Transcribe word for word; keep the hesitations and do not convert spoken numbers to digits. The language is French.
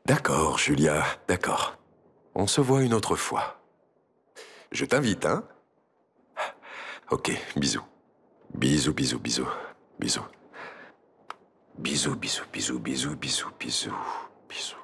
D'accord, Julia, d'accord. On se voit une autre fois. Je t'invite, hein? Ok, bisous. Bisous, bisous, bisous. Bisous. Bisous, bisous, bisous, bisous, bisous, bisous, bisous.